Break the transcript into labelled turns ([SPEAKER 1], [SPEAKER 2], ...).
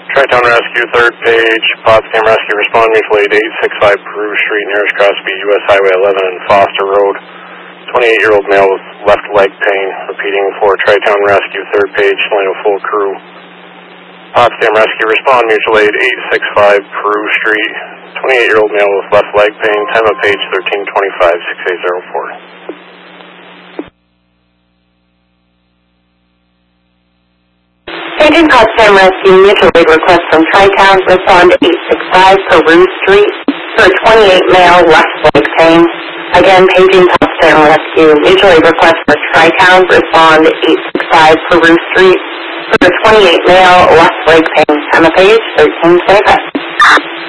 [SPEAKER 1] Tri-Town Rescue, third page, Potsdam Rescue, respond mutual aid 865 Peru Street, nearest Crosby, U.S. Highway 11 and Foster Road. 28-year-old male with left leg pain. Repeating for Tri-Town Rescue, third page, Salino full crew. Potsdam Rescue, respond mutual aid 865 Peru Street. 28-year-old male with left leg pain. Time of page 1325, 6804.
[SPEAKER 2] Paging Potsdam Rescue, mutual aid request from Tri-Town, respond 865 Peru Street for 28 male, left leg pain. Again, paging Potsdam Rescue, mutual aid request for Tri-Town, respond 865 Peru Street for 28 male, left leg pain. Time of page 1325.